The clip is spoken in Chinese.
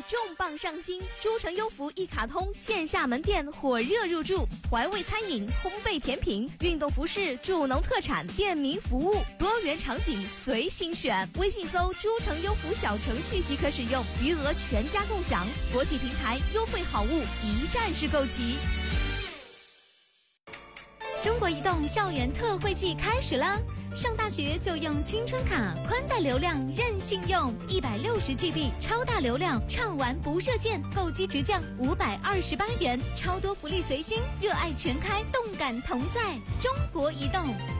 重磅上新，诸城优福一卡通线下门店火热入驻，怀味餐饮、烘焙甜品、运动服饰、助农特产、便民服务，多元场景随心选。微信搜诸城优福小程序即可使用，余额全家共享。国际平台优惠好物一站式购齐。中国移动校园特惠季开始啦！上大学就用青春卡，宽带流量任性用，160GB 超大流量，畅玩不设限，购机直降528元，超多福利随心，热爱全开，动感同在。中国移动。